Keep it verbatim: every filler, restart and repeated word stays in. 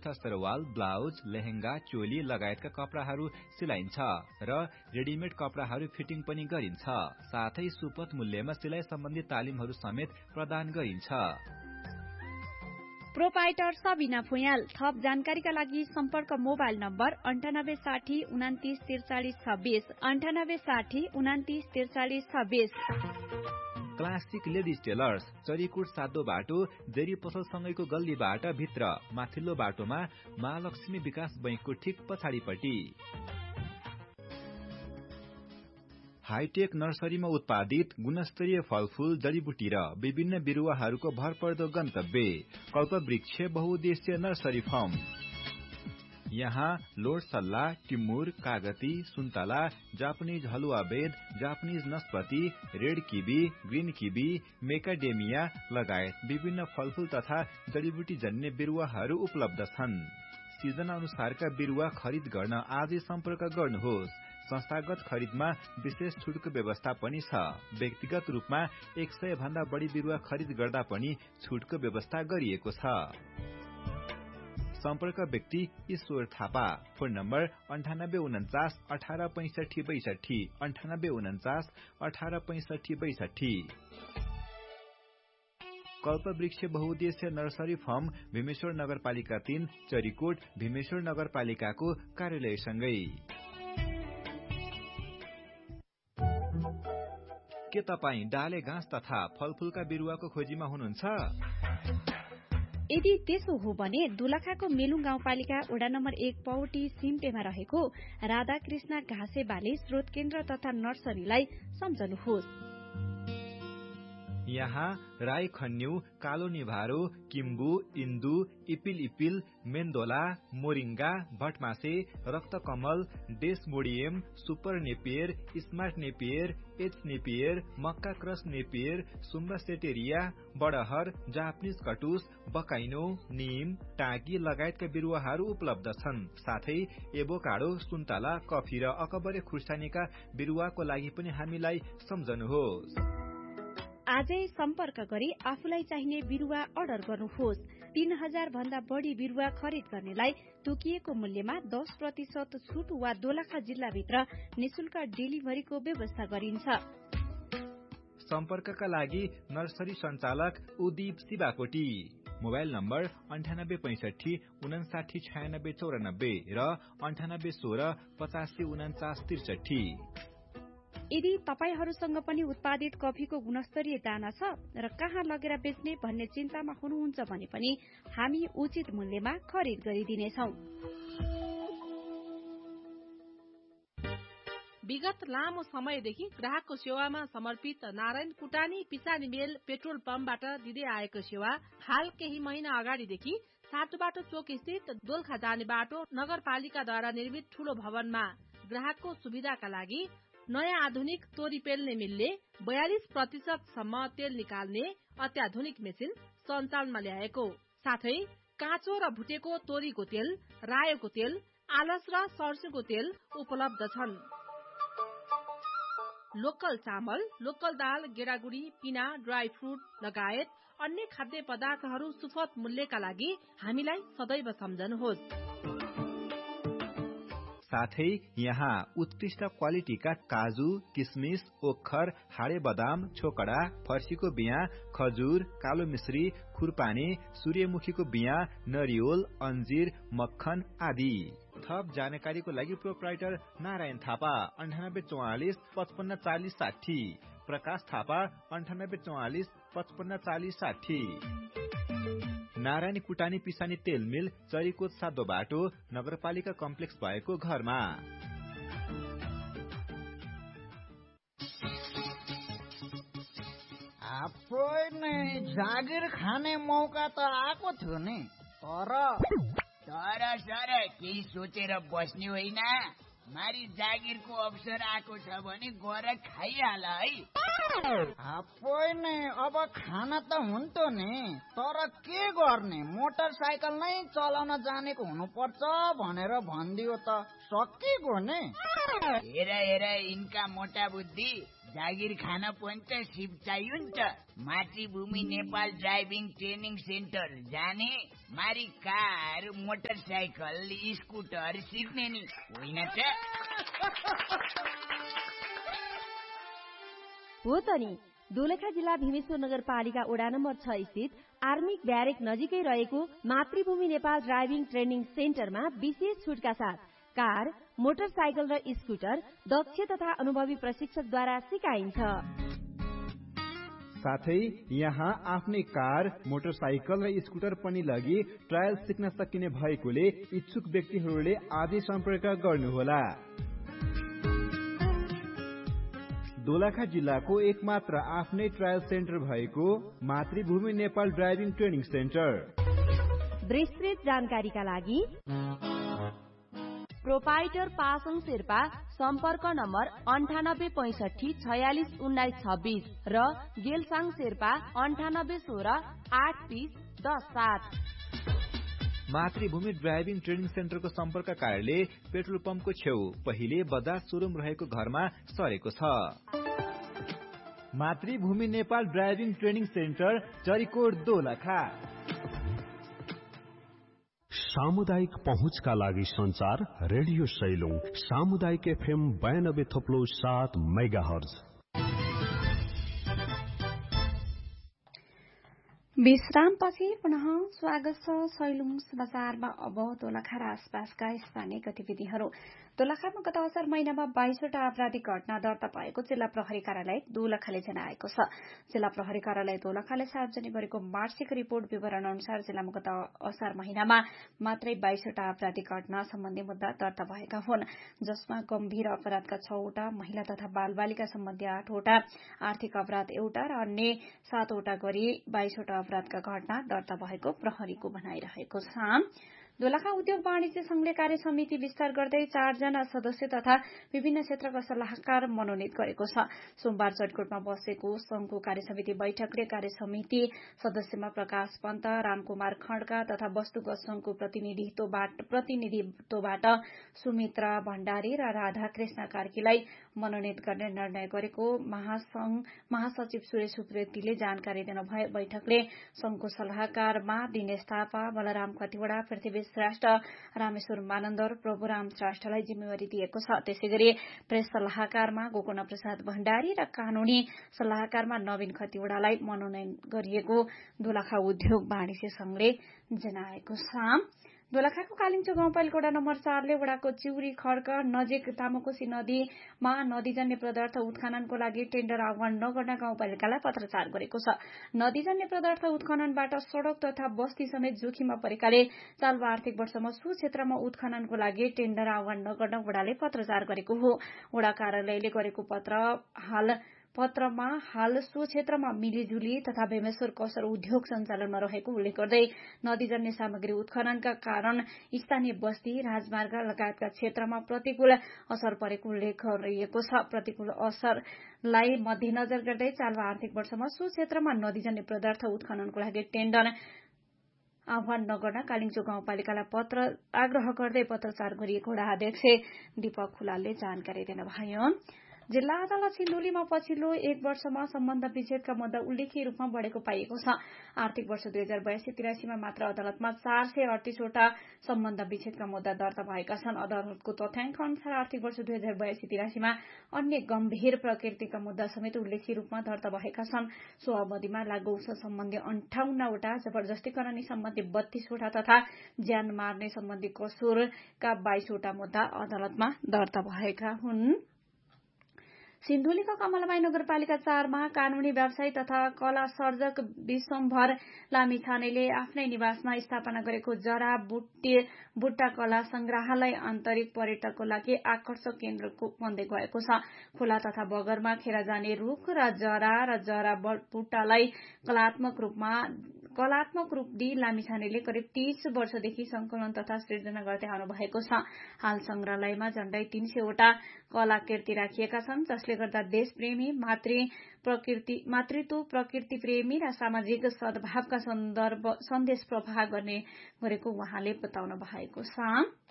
Kurta Sarwal, blouse, lehenga, चोली लगायतका कपडाहरू सिलाइन्छ र रेडिमेड कपडाहरू फिटिङ पनि गरिन्छ। साथै सुपथ मूल्यमा सिलाइ सम्बन्धी तालिमहरू समेत प्रदान गरिन्छ। प्रोपाइटर सबिना फुयाल। थप जानकारीका लागि सम्पर्क मोबाइल नम्बर अन्ठानब्बे साठी उनातिस त्रिचालिस छब्बीस अन्ठानब्बे साठी उनातिस त्रिचालिस छब्बीस। क्लासिक लेडिज टेलर्स, चरीकोट सातो बाटो, जेरी पसलसँगैको गल्लीबाट भित्र, माथिल्लो बाटोमा महालक्ष्मी विकास बैंकको ठिक पछाडिपट्टि। हाईटेक नर्सरीमा उत्पादित गुणस्तरीय फलफूल, जडीबुटी र विभिन्न बिरुवाहरूको भरपर्दो गन्तव्य कल्पवृक्ष बहुउद्देश्य नर्सरी फर्म। यहाँ लोड सल्ला, टिमुर, कागती, सुन्तला, जापानिज हलुवा बेद, Japanese नस्पति, red kiwi, green kiwi, मेकाडेमिया लगायत विभिन्न फलफूल तथा जडीबुटी जन्य बिरुवाहरू उपलब्ध छन्। सिजन अनुसारका बिरुवा खरिद गर्न आजै सम्पर्क गर्नुहोस्। संस्थागत खरिदमा विशेष छुटको व्यवस्था पनि छ। व्यक्तिगत रूपमा एक सय भन्दा बढी बिरुवा खरिद गर्दा पनि छुटको व्यवस्था गरिएको छ। सम्पर्क व्यक्ति ईश्वर थापा। फोन नम्बर अन्ठानब्बे उन्चास अठार पैंसठी बैसठी अन्ठानब्बे उन्चास अठार पैंसठी बैसठी। कल्पवृक्ष बहुउद्देश्य नर्सरी फर्म भीमेश्वर नगरपालिका तीन, चरीकोट, भीमेश्वर नगरपालिकाको कार्यालयसँगै। के तपाईँ डाले घाँस तथा फलफूलका बिरुवाको खोजीमा हुनुहुन्छ? यदि त्यसो हो भने दोलखाको मेलुङ गाउँपालिका वडा नम्बर एक पौटी सिम्टेमा रहेको राधाकृष्ण घाँसे बाली स्रोत केन्द्र तथा नर्सरीलाई सम्झनुहोस्। यहाँ राई खन्यु, कालो निभारो, किम्बु, इन्दु, इपिल इपिल, मेन्दोला, moringa, भटमासे, रक्तकमल, डेसमोडियम, super Napier, smart Napier, H Napier, मक्का क्रस नेपियर, सुम्बा सेटेरिया, बडहर, जापानिज कटुस, बकाइनो, नीम, टाँकी लगायतका बिरुवाहरू उपलब्ध छन्। साथै एभोकाडो, सुन्तला, कफी र अकबरे खुर्सानीका बिरुवाको लागि पनि हामीलाई सम्झनुहोस्। आजै सम्पर्क गरी आफूलाई चाहिने बिरुवा अर्डर गर्नुहोस्। तीन हजार भन्दा बढी बिरुवा खरिद गर्नेलाई तोकिएको मूल्यमा दस प्रतिशत छुट वा दोलखा जिल्लाभित्र निशुल्क डेलिभरीको व्यवस्था गरिन्छ। सम्पर्कका लागि नर्सरी सञ्चालक उदीप शिवाकोटी। मोबाइल नम्बर अन्ठानब्बे पैंसठी उनासाठी छयानब्बे चौरानब्बे र अन्ठानब्बे सोह्र पचासी उन्चास त्रिसठी। यदि तपाईहरूसँग पनि उत्पादित कफीको गुणस्तरीय दाना छ र कहाँ लगेर बेच्ने भन्ने चिन्तामा हुनुहुन्छ भने पनि हामी उचित मूल्यमा खरिद गरिदिनेछौं। विगत लामो समयदेखि ग्राहकको सेवामा समर्पित नारायण कुटानी पिसानी मेल पेट्रोल पम्पबाट दिँदै आएको सेवा हाल केही महिना अगाडिदेखि सातोबाटो चोक स्थित दोलखा जाने बाटो नगरपालिकाद्वारा निर्मित ठूलो भवनमा ग्राहकको सुविधाका लागि नयाँ आधुनिक तोरी पेल्ने मिलले बयालिस प्रतिशत सम्म तेल निकाल्ने अत्याधुनिक मेसिन सञ्चालनमा ल्याएको साथै काँचो र भुटेको तोरीको तेल, रायोको तेल, आलस र सर्स्योको तेल उपलब्ध छन्। लोकल चामल, लोकल दाल, गेडागुडी, पिना, ड्राई फ्रुट लगायत अन्य खाद्य पदार्थहरू सुपथ मूल्यका लागि हामीलाई सदैव सम्झनुहोस्। साथै यहाँ उत्कृष्ट क्वालिटीका काजु, किसमिस, ओखर, हाडे बदाम, छोकडा, फर्सीको बिया, खजुर, कालो मिश्री, खुरपानी, सूर्यमुखीको बिया, नरिवल, अन्जीर, मक्खन आदि। थप जानकारीको लागि प्रोप्राइटर नारायण थापा अन्ठानब्बे चौवालिस पचपन्न चालिस साठी, प्रकाश थापा अन्ठानब्बे चौवालिस पचपन्न चालिस साठी। नारायण कुटानी पिसानी तेल मिल, चरीकोट सातो बाटो, नगरपालिका कम्प्लेक्स भएको घरमा। आफै नै जागिर खाने मौका त आएको थियो नि, तर तर सर केही सोचेर बस्ने होइन। मारी जागिरको अवसर आएको छ भने गएर खाइहाल है। आफै नै अब खाना त हुन्थ्यो नि, तर के गर्ने, मोटरसाइकल नै चलाउन जानेको हुनुपर्छ भनेर भनिदियो त सकिगयो नि। हेर हेर यिनका मोटा बुद्धि, जागिर खान पनि त सिप चाहियो नि त। मातृभूमि नेपाल ड्राइभिङ ट्रेनिङ सेन्टर जाने, मारी कार, मोटरसाइकल, स्कुटर सिक्ने नि होइन त? हो त नि। दोलखा जिल्ला भीमेश्वर नगरपालिका वडा नम्बर छ स्थित आर्मिक ब्यारेक नजिकै रहेको मातृभूमि नेपाल ड्राइभिङ ट्रेनिङ सेन्टरमा विशेष छुटका साथ कार, मोटरसाइकल र स्कुटर दक्ष तथा अनुभवी प्रशिक्षकद्वारा सिकाइन्छ। साथै यहाँ आफ्नै कार, मोटरसाइकल र स्कुटर पनि लगी ट्रायल सिक्न सकिने भएकोले इच्छुक व्यक्तिहरूले आजै सम्पर्क गर्नुहोला। दोलखा जिल्लाको एकमात्र आफ्नै ट्रायल सेन्टर भएको मातृभूमि नेपाल ड्राइभिङ ट्रेनिङ सेन्टर। विस्तृत जानकारीका लागि प्रोपाइटर पासङ शेर्पा सम्पर्क नम्बर अन्ठानब्बे पैसठी छयालिस उन्नाइस छब्बिस र गेलसाङ शेर्पा अन्ठानब्बे सोह्र आठ बिस दस सात। मातृभूमि ड्राइभिङ ट्रेनिङ सेन्टरको सम्पर्क कार्यालय पेट्रोल पम्पको छेउ पहिले बजाज सोरुम रहेको घरमा सरेको छ। मातृभूमि Nepal driving training centre Charikot Dolakha. सामुदायिक पहुँचका लागि संचार रेडियो सैलुङ सामुदायिक एफएम बयानब्बे थोप्लो सात मेगा हर्ज। विश्रामपछि पुनः स्वागत छ सैलुङ समाचारमा। अब दोलखा र आसपासका स्थानीय गतिविधिहरू। दोलखामा गत असार महिनामा बाइसवटा आपराधिक घटना दर्ता भएको जिल्ला प्रहरी कार्यालय दोलखाले जनाएको छ। जिल्ला प्रहरी कार्यालय दोलखाले सार्वजनिक गरेको मासिक रिपोर्ट विवरण अनुसार जिल्लामा गत असार महिनामा मात्रै बाइसवटा आपराधिक घटना सम्बन्धी मुद्दा दर्ता भएका हुन्, जसमा गम्भीर अपराधका छवटा, महिला तथा बालबालिका सम्बन्धी आठवटा, आर्थिक अपराध एउटा र अन्य सातवटा गरी बाइसवटा अपराधका घटना दर्ता भएको प्रहरीको भनाइरहेको छ। दोलखा उद्योग वाणिज्य संघले कार्य समिति विस्तार गर्दै चारजना सदस्य तथा विभिन्न क्षेत्रका सल्लाहकार मनोनित गरेको छ। सोमबार चटकोटमा बसेको संघको कार्य समिति बैठकले कार्य समिति सदस्यमा प्रकाश पन्त, रामकुमार खड्का तथा वस्तुगत संघको प्रतिनिधित्वबाट सुमित्रा भण्डारी र राधा कृष्ण कार्कीलाई मनोनित गर्ने निर्णय गरेको महासंघ महासचिव सुरेश उप्रेतीले जानकारी दिनुभयो। बैठकले संघको सल्लाहकारमा दिनेश थापा, बलराम खतिवड़ा, पृथ्वी श्रेष्ठ, रामेश्वर मानन्दर, प्रभुराम श्रेष्ठलाई जिम्मेवारी दिएको छ। त्यसै गरी प्रेस सल्लाहकारमा गोकर्ण प्रसाद भण्डारी र कानूनी सल्लाहकारमा नवीन खतिवड़ालाई मनोनयन गरिएको दोलखा उद्योग वाणिज्य संघले जनाएको छ। दोलखाको कालिम्चो गाउँपालिका वडा नम्बर चारले वडाको चिउरी खड्क नजिक तामाकोशी नदीमा नदीजन्य पदार्थ उत्खननको लागि टेन्डर आह्वान नगर्न गाउँपालिकालाई पत्रचार गरेको छ। नदीजन्य पदार्थ उत्खननबाट सड़क तथा बस्ती समेत जोखिममा परेकाले चालु आर्थिक वर्षमा सो क्षेत्रमा उत्खननको लागि टेन्डर आह्वान नगर्न वडाले पत्रचार गरेको हो। वडा कार्यालयले गरेको पत्र हाल पत्रमा हाल सो क्षेत्रमा मिलिजुली तथा भेमेश्वर कसर उद्योग सञ्चालनमा रहेको उल्लेख गर्दै नदीजन्य सामग्री उत्खननका कारण स्थानीय बस्ती, राजमार्ग लगायतका क्षेत्रमा प्रतिकूल असर परेको उल्लेख गरिएको छ। प्रतिकूल असरलाई मध्यनजर गर्दै चालु आर्थिक वर्षमा सो क्षेत्रमा नदीजन्य पदार्थ उत्खननको लागि टेन्डर आह्वान नगर्न कालिम्चो गाउँपालिकालाई पत्र आग्रह गर्दै पत्रचार गरिएको वडा अध्यक्ष दीपक खुलालले जानकारी दिनुभयो। जिल्ला अदालत सिन्धुलीमा पछिल्लो एक वर्षमा सम्बन्ध विच्छेदका मुद्दा उल्लेखीय रूपमा बढ़ेको पाइएको छ। आर्थिक वर्ष दुई हजार बयासी तिरासीमा मात्र अदालतमा चार सय अडतीसवटा सम्बन्ध विच्छेदका मुद्दा दर्ता भएका छन्। अदालतको तथ्याङ्क अनुसार आर्थिक वर्ष दुई हजार बयासी तिरासीमा अन्य गम्भीर प्रकृतिका मुद्दा समेत उल्लेखीय रूपमा दर्ता भएका छन्। सो अवधिमा लागू औषध सम्बन्धी अन्ठाउन्नवटा, जबरजस्तीकरण सम्बन्धी बत्तीसवटा तथा ज्यान मार्ने सम्बन्धी कसुरका बाइसवटा मुद्दा अदालतमा दर्ता भएका हुन्। सिन्धुलीको कमलाबाई नगरपालिका चारमा कानूनी व्यवसायी तथा कला सर्जक विश्वम्भर लामिछानेले आफ्नै निवासमा स्थापना गरेको जरा बुट्टे बुट्टा कला संग्रहालय आन्तरिक पर्यटकको लागि आकर्षक केन्द्र बन्दै गएको छ। खोला तथा बगरमा खेर जाने रूख र जरा र जरा बुट्टालाई कलात्मक रूपमा कलात्मक रूप दिई लामिछानेले करिब तीस वर्षदेखि संकलन तथा सृजना गर्दै आउनु भएको छ। हाल संग्रहालयमा झण्डै तीन सयवटा कलाकृति राखिएका छन्, जसले गर्दा देशप्रेमी, मातृ प्रकृति मातृत्व प्रकृति प्रेमी र सामाजिक सद्भावका सन्दर्भ सन्देश प्रवाह गर्ने गरेको उहाँले बताउनु भएको छ।